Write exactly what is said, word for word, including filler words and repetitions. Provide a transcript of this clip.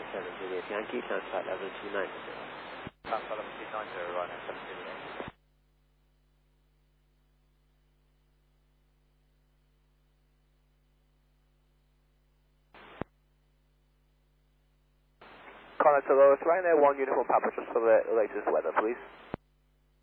seven Juliet Yankee, transfer level two nine zero. Transfer level two nine zero, right now, seven Juliet. Connect to Lowest Rhino, one uniform Papa, just for the latest weather, please.